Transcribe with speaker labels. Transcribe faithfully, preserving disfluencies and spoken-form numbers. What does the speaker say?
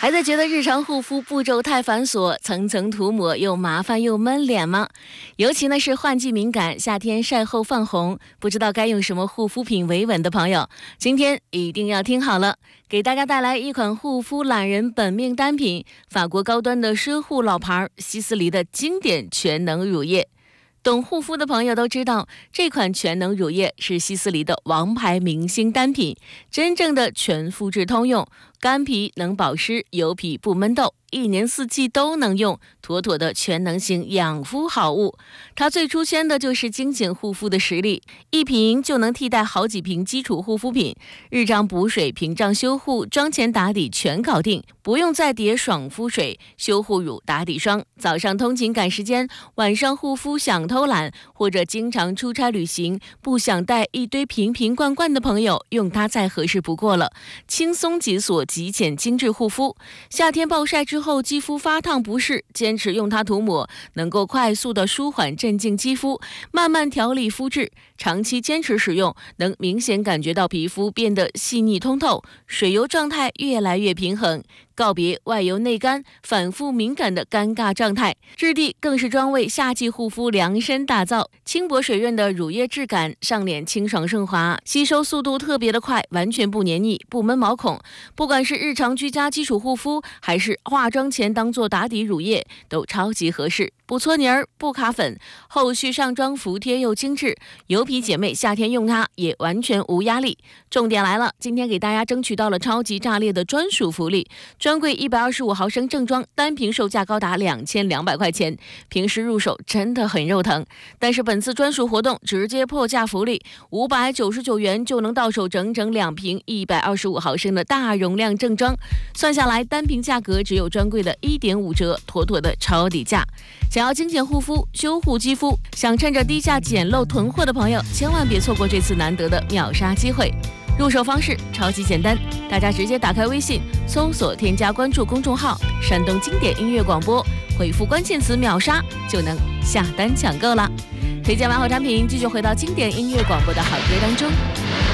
Speaker 1: 还在觉得日常护肤步骤太繁琐，层层涂抹又麻烦又闷脸吗？尤其呢是换季敏感，夏天晒后泛红，不知道该用什么护肤品维稳的朋友，今天一定要听好了，给大家带来一款护肤懒人本命单品，法国高端的奢护老牌希思黎的经典全能乳液。懂护肤的朋友都知道，这款全能乳液是希思黎的王牌明星单品，真正的全肤质通用，干皮能保湿，油皮不闷痘，一年四季都能用，妥妥的全能型养肤好物。它最出圈的就是精简护肤的实力，一瓶就能替代好几瓶基础护肤品，日常补水、屏障修护、妆前打底全搞定，不用再叠爽肤水、修护乳、打底霜。早上通勤赶时间，晚上护肤想偷懒，或者经常出差旅行不想带一堆瓶瓶罐罐的朋友，用它再合适不过了。轻松解锁极简精致护肤，夏天暴晒之后肌肤发烫不适，坚持用它涂抹，能够快速的舒缓镇静肌肤，慢慢调理肤质。长期坚持使用，能明显感觉到皮肤变得细腻通透，水油状态越来越平衡，告别外油内干、反复敏感的尴尬状态。质地更是专为夏季护肤量身打造，轻薄水润的乳液质感，上脸清爽顺滑，吸收速度特别的快，完全不黏腻，不闷毛孔。不管是日常居家基础护肤，还是化妆前当做打底乳液，都超级合适，不搓泥儿，不卡粉，后续上妆服帖又精致，油皮姐妹夏天用它也完全无压力。重点来了，今天给大家争取到了超级炸裂的专属福利，专柜一百二十五毫升正装单瓶售价高达两千两百块钱，平时入手真的很肉疼，但是本次专属活动直接破价福利，五百九十九元就能到手整整两瓶一百二十五毫升的大容量正装，算下来单瓶价格只有专柜的一点五折，妥妥的超底价。想要精简护肤、修护肌肤，想趁着低价捡漏囤货的朋友，千万别错过这次难得的秒杀机会。入手方式超级简单，大家直接打开微信，搜索添加关注公众号山东经典音乐广播，回复关键词秒杀就能下单抢购了。推荐完后产品，继续回到经典音乐广播的好歌当中。